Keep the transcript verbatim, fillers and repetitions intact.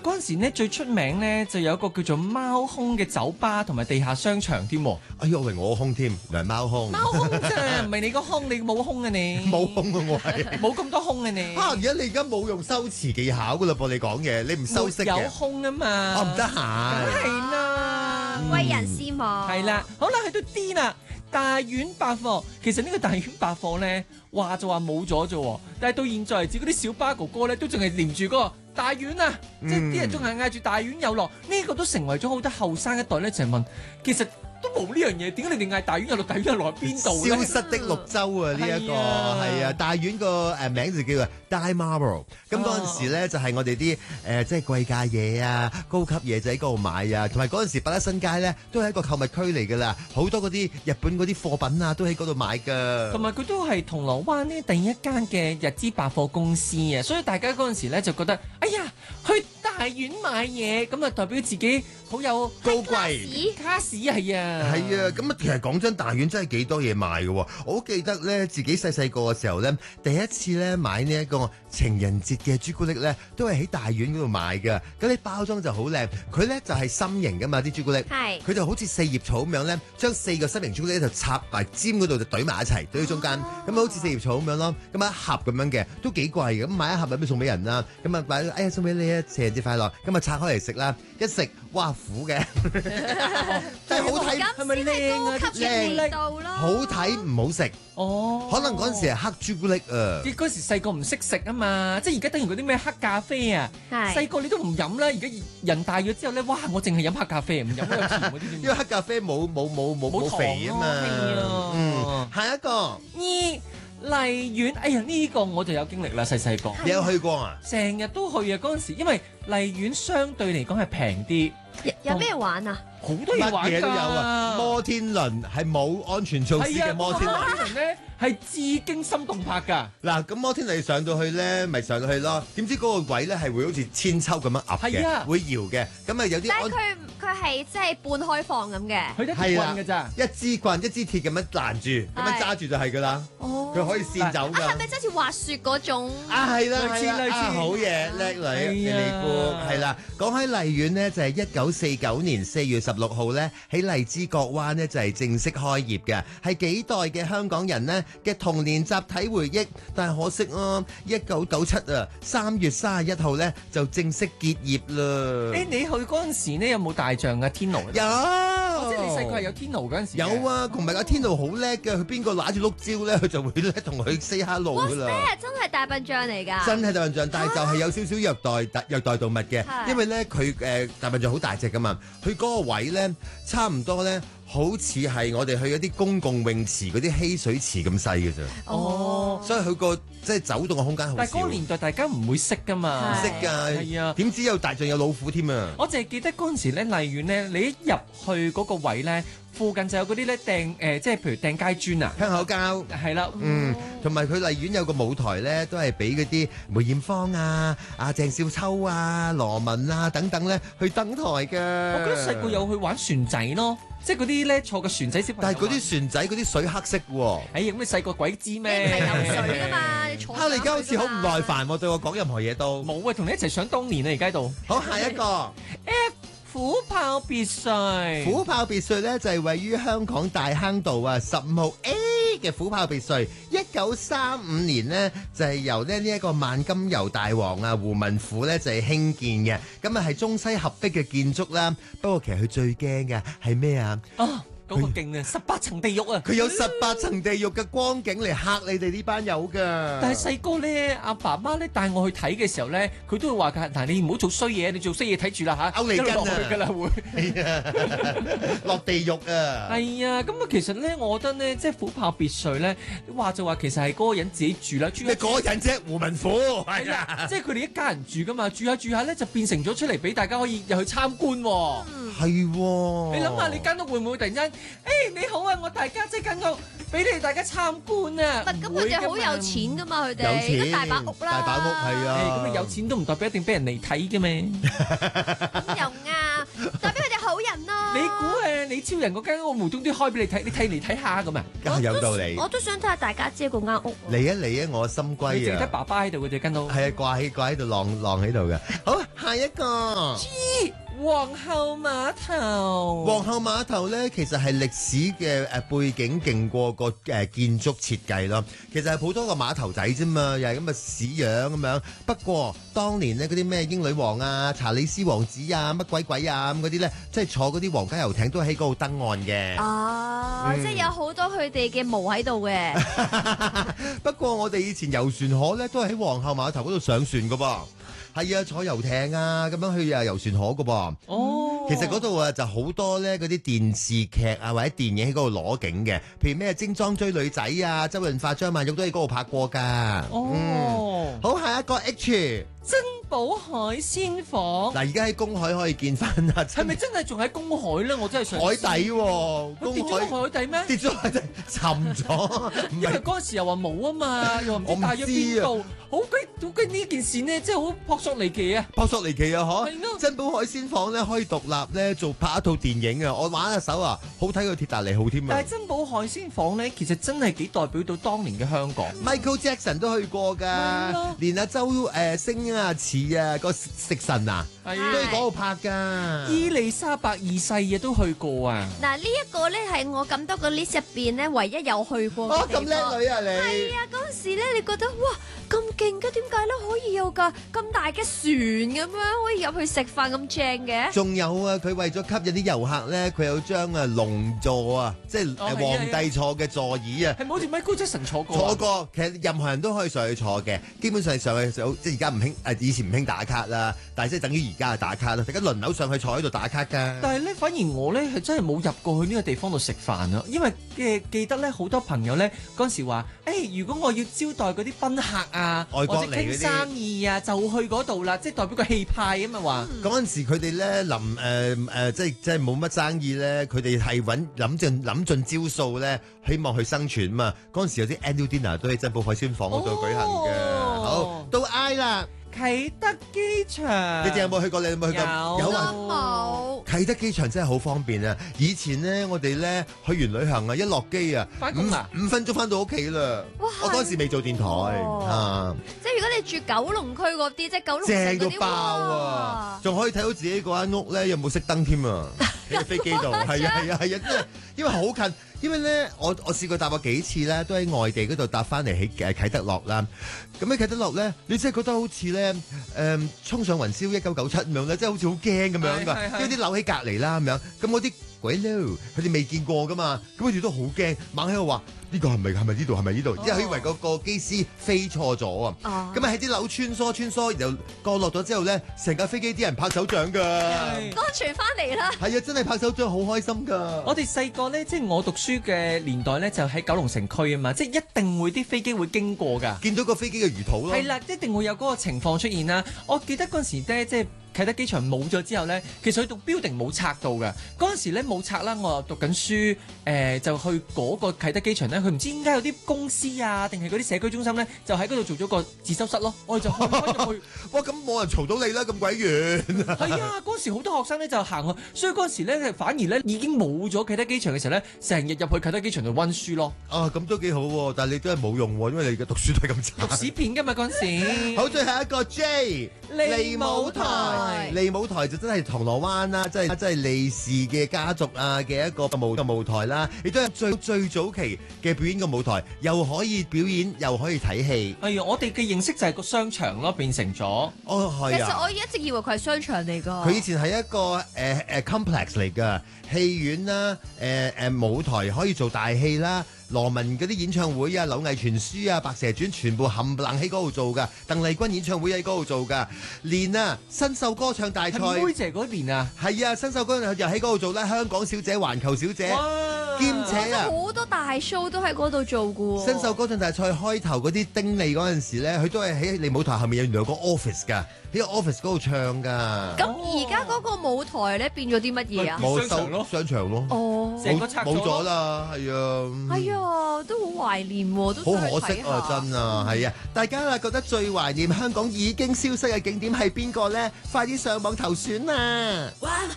嗰陣時咧最出名咧就有一個叫做貓空嘅酒吧同埋地下商場添。 哎呀，喂，我空添，兩貓空。 貓空啫，唔係你個空，你冇空啊你。 冇空啊我係。 冇咁多空啊你。 啊，而家你而家冇用修辭技巧噶啦噃，你講嘢，你唔修飾嘅。 有空啊嘛。 我唔得閒。 梗係啦， 為人師母。 係啦，好啦，去到 D 啦。大丸百貨，其實呢個大丸百貨咧話就話冇咗啫，但係到現在為止嗰啲小巴哥哥咧都仲係連住嗰個大丸啊，嗯、即係啲人仲係嗌住大丸有落，呢、這個都成為咗好多後生一代咧就係問，其實都冇呢樣嘢，點解你哋嗌大丸有落？大丸有落喺邊度咧？消失的綠洲啊，呢、這、一個係啊，大丸個誒名字叫做 Die Marble。咁嗰陣時咧就係我哋啲誒即係貴價嘢啊、高級嘢就喺嗰度買啊，同埋嗰陣時百德新街咧都係一個購物區嚟㗎啦，好多嗰啲日本嗰啲貨品啊都喺嗰度買㗎。同埋佢都係銅鑼灣呢第一間嘅日資百貨公司啊，所以大家嗰陣時咧就覺得，哎呀，去大丸買嘢咁啊，代表自己好有高貴卡士係啊。 係啊，咁啊，其實講真，大丸真係幾多嘢賣嘅。我好記得咧，自己細細個嘅時候咧，第一次咧買呢一個情人節嘅朱古力咧，都係喺大丸嗰度買嘅。咁啲包裝就好靚，佢咧就係心形噶嘛啲朱古力，係佢就好似四葉草咁樣咧，將四個心形朱古力就插埋尖嗰度就懟埋一齊，懟喺中間，咁啊好似四葉草咁樣咯。咁啊一盒咁樣嘅，都幾貴嘅。咁買一盒有咩送俾人啦？咁啊買，哎呀送俾你啊，情人節快樂。咁啊拆開嚟食啦，一食哇苦嘅，真係好睇。 係咪靚啊？靚好睇唔好食哦，可能嗰陣時係黑朱古力啊。 啲嗰時細個唔識食啊嘛，即係而家等於嗰啲咩黑咖啡啊，細個你都唔飲啦。而家人大咗之後咧，哇！我淨係飲黑咖啡，唔飲嗰個甜嗰啲。 因為黑咖啡冇冇冇冇冇肥啊嘛。嗯，下一個咦？荔園，哎呀呢、這個我就有經歷啦，細細個。 你有去過啊？ 成日都去啊！嗰陣時，因為荔園相對嚟講係平啲。 有咩玩啊？ 好多嘢玩㗎， 乜嘢都有啊！摩天輪係冇安全措施嘅摩天輪。 摩天輪咧係至驚心動魄㗎。 嗱，咁摩天輪上到去咧，咪上到去咯。點知嗰個位咧係會好似千秋咁樣壓嘅，會搖嘅。咁啊有啲。 但係佢佢係即係半開放咁嘅。 佢一支棍㗎咋？ 一支棍一支鐵咁樣攔住，咁樣揸住就係㗎啦。哦。佢可以跣走㗎。 係咪即係似滑雪嗰種？ 啊係啦， 類似類似。 好嘢，叻女，你估係啦。講起荔園咧，就係一九四九年四月十六號咧，喺荔枝角灣呢，就係正式開業嘅，係幾代嘅香港人呢嘅童年集體回憶。但係可惜啊，一九九七啊三月三十一號咧就正式結業啦。 誒，你去嗰陣時咧有冇大象啊？天奴有， 即係你細個係有天奴嗰陣時。 有啊，同埋個天奴好叻嘅，佢邊個揦住碌蕉咧，佢就會咧同佢 say hello 噶啦。 哇！真係大笨象嚟㗎。 真係大笨象，但係就係有少少虐待虐待動物嘅，因為咧佢誒大笨象好大隻㗎嘛，佢嗰個位咧差唔多咧，好似係我哋去一啲公共泳池嗰啲嬉水池咁細嘅啫。哦，所以佢個即係走動嘅空間好少。 但係嗰個年代大家唔會識㗎嘛， 唔識㗎，係啊，點知有大象有老虎添啊！ 我淨係記得嗰陣時咧，荔園咧，你一入去嗰個位咧，附近就有嗰啲咧掟誒，即係譬如掟街磚啊、 香口膠， 係啦， 嗯，同埋佢荔園有個舞台咧，都係俾嗰啲梅艷芳啊、阿鄭少秋啊、羅文啊等等咧去登台㗎。 我覺得細個有去玩船仔咯。即係嗰啲咧坐個船仔小朋友， 但係嗰啲船仔嗰啲水黑色喎。 哎呀，咁你細個鬼知咩？ 你唔係游水㗎嘛？你坐。 哈！你而家好似好唔耐煩喎，對我講任何嘢都冇啊，同你一齊想當年啊，而家度。 好，下一個 F 虎豹別墅。 虎豹別墅咧就係位於香港大坑道啊十五號 A 嘅虎豹別墅，一九三五年呢，就係由咧呢一個萬金油大王啊胡文虎咧就係興建嘅，咁啊係中西合璧嘅建築啦。不過其實佢最驚嘅係咩啊？ 哦，嗰個勁啊，十八層地獄啊！ 佢有十八層地獄嘅光景嚟嚇你哋呢班友㗎。 但係細個咧，阿爸媽咧帶我去睇嘅時候咧，佢都會話㗎，嗱你唔好做衰嘢，你做衰嘢睇住啦嚇， 勾你筋啊！ 㗎啦會落地獄啊！ 係啊，咁啊其實咧，我覺得咧，即係虎豹別墅咧，話就話其實係嗰個人自己住啦，住咩嗰個人啫？胡文虎係啊， 即係佢哋一家人住㗎嘛，住下住下咧就變成咗出嚟俾大家可以入去參觀喎。 係喎， 你諗下，你間屋會唔會突然間？誒、hey, 你好啊，我大家即間屋俾你哋大家參觀啊！ 唔係咁佢哋好有錢噶嘛，佢哋有錢大把屋啦， 大把屋係啊！ 咁、hey, 你有錢都唔代表一定俾人嚟睇嘅咩？ 咁又啱，代表佢哋好人咯。 你估誒？你你超人嗰間屋無端端開俾你睇，你睇嚟睇下咁啊？ 梗係有道理。 我都想睇下大家姐嗰間屋。 嚟啊嚟啊，我心佢龜啊！ 淨得爸爸喺度，佢哋間屋。 係啊，掛喺掛喺度晾晾喺度嘅。好，下一個。 皇后碼頭。 皇后碼頭咧，其實係歷史嘅誒背景勁過個誒建築設計咯。其實係普通個碼頭仔啫嘛，又係咁嘅屎樣咁樣。不過當年呢，嗰啲咩英女王啊、查理斯王子啊、乜鬼鬼啊咁嗰啲咧，即係坐嗰啲皇家遊艇都喺嗰度登岸嘅。 哦， 嗯即係有好多佢哋嘅毛喺度嘅。 不過我哋以前遊船河咧，都係喺皇后碼頭嗰度上船噶噃。係啊，坐遊艇啊，咁樣去啊遊船河噶噃。 哦， 其實嗰度啊就好多咧嗰啲電視劇啊或者電影喺嗰度攞景嘅，譬如咩精裝追女仔啊，周潤發、張曼玉都喺嗰度拍過噶。 哦、 嗯，好，下一個 H。 珍寶海鮮舫。 嗱，而家喺公海可以見翻啊， 係咪真係仲喺公海咧？我真係想海底喎、 佢跌咗公海落海底咩？ 跌咗海底沉咗，唔因為係嗰陣時又話冇啊嘛，又話唔我唔知大約邊度，好鬼好鬼呢件事呢，真係好撲朔離奇啊！ 撲朔離奇啊！嗬係咯， 珍寶海鮮舫咧可以獨立咧做拍一套電影啊！我玩下手啊，好睇過鐵達尼號添啊！ 但係珍寶海鮮舫咧，其實真係幾代表到當年嘅香港。 Michael Jackson 都去過係咯㗎，連阿周誒星啊、似啊個食神啊，都係喺嗰度拍㗎。 伊麗莎白二世啊都去過啊！ 嗱，呢一個咧係我咁多個 list 入邊咧，唯一有去過嘅哦，咁地方。 叻女啊你！ 係啊，嗰陣時咧，你覺得哇咁勁嘅，點解咧可以有架咁大嘅船咁樣可以入去食飯咁正嘅？ 仲有啊，佢為咗吸引啲遊客咧，佢有張啊龍座啊，即係哦係啊皇帝坐嘅座椅啊。 係咪好似 Michael Jackson 坐過啊？ 坐過，其實任何人都可以上去坐嘅，基本上上去就即係而家唔興誒，以前唔興打卡啦，但係即係等於而家嘅打卡啦，大家輪流上去坐喺度打卡㗎。 但係咧，反而我咧係真係冇入過去呢個地方度食飯啊，因為嘅記得咧好多朋友咧嗰陣時話，誒、欸、如果我要招待嗰啲賓客啊， 外國或者傾生意啊，就去嗰度啦，即係代表個氣派啊嘛話。 嗰陣時佢哋咧臨誒誒，即係即係冇乜生意咧，佢哋係揾諗盡諗盡招數咧，希望去生存嘛。嗰陣時有啲 annual dinner 都喺珍寶海鮮舫嗰度舉行嘅。 哦、 好，到 I 啦。 啟德機場， 你哋有冇去過？你有冇去過？ 有啊。 都冇。 啟德機場真係好方便啊！以前咧，我哋咧去完旅行啊，一落機啊， 返工啊五五分鐘翻到屋企啦。 哇我嗰時未做電台哦啊， 即係如果你住九龍區嗰啲，即係九龍城嗰啲正到爆啊！仲可以睇到自己嗰間屋咧有冇熄燈添啊！喺飛機度，係啊係啊係啊，真係因為好近。因為咧，我我試過搭過幾次咧，都喺外地嗰度搭翻嚟喺誒啟德樂啦。咁喺啟德樂咧，你真係覺得好似咧誒衝上雲霄一九九七咁樣咧，即係好似好驚咁樣㗎。因為啲樓喺隔離啦咁樣，咁嗰啲鬼佬佢哋未見過㗎嘛，咁佢哋都好驚，猛喺度話。呢個係咪係咪呢度係咪呢度？因為佢以為個個機師飛錯咗啊！咁啊喺啲樓穿梭穿梭，然後降落咗之後咧，成架飛機啲人拍手掌㗎。 安全翻嚟啦！ 係啊，真係拍手掌，好開心㗎！ 我哋細個咧，即係我讀書嘅年代咧，就喺九龍城區啊嘛，即係一定會啲飛機會經過㗎。 見到個飛機嘅魚肚咯。 係啦，一定會有嗰個情況出現啦。我記得嗰陣時咧，即係啟德機場冇咗之後咧，其實佢讀 building 冇拆到㗎。嗰陣時咧冇拆啦，我又讀緊書，誒、呃、就去嗰個啟德機場咧，佢唔知點解有啲公司啊，定係嗰啲社區中心咧，就喺嗰度做咗個自修室咯。我哋就開開入去。 哇！咁冇人嘈到你啦，咁鬼遠。 係啊，嗰陣時好多學生咧就行去，所以嗰陣時咧反而咧已經冇咗啟德機場嘅時候咧，成日入去啟德機場度温書咯。 啊，咁都幾好喎，但係你都係冇用喎，因為你嘅讀書都係咁差。 讀屎片㗎嘛嗰陣時。 好，最後一個 J 利舞台，利舞台就真係銅鑼灣啦，即係即係利氏嘅家族啊嘅一個舞嘅舞台啦，亦都係最最早期嘅表演嘅舞台，又可以表演又可以睇戲。 哎呀，我哋嘅認識就係個商場咯，變成咗。 哦，係啊。 其實我一直以為佢係商場嚟㗎。 佢以前係一個誒誒、呃呃、complex 嚟㗎，戲院啦，誒、呃、誒、呃、舞台可以做大戲啦。羅文嗰啲演唱會啊，柳毅傳書啊，白蛇傳全部冚唪唥喺嗰度做噶，鄧麗君演唱會喺嗰度做噶，連啊新秀歌唱大賽， 係妹姐嗰邊啊， 係啊新秀歌唱又喺嗰度做啦，香港小姐、環球小姐，兼且啊好多大 show 都喺嗰度做噶喎。 新秀歌唱大賽開頭嗰啲丁莉嗰陣時咧，佢都係喺利舞台後面有兩個 office 噶，喺個 office 嗰度唱噶。 咁而家嗰個舞台咧變咗啲乜嘢啊？ 冇商場咯， 商場咯， 哦， 成個拆咗冇咗啦，係啊， 係啊，都好懷念喎，都好想去可惜啊， 睇下真啊，係啊！大家啊覺得最懷念香港已經消失嘅景點係邊個咧？快啲上網投選啊！